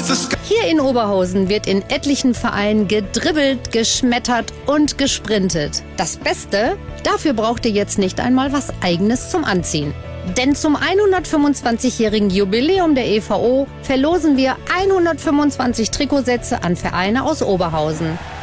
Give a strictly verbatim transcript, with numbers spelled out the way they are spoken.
Hier in Oberhausen wird in etlichen Vereinen gedribbelt, geschmettert und gesprintet. Das Beste? Dafür braucht ihr jetzt nicht einmal was Eigenes zum Anziehen. Denn zum hundertfünfundzwanzigjährigen Jubiläum der E V O verlosen wir hundertfünfundzwanzig Trikotsätze an Vereine aus Oberhausen.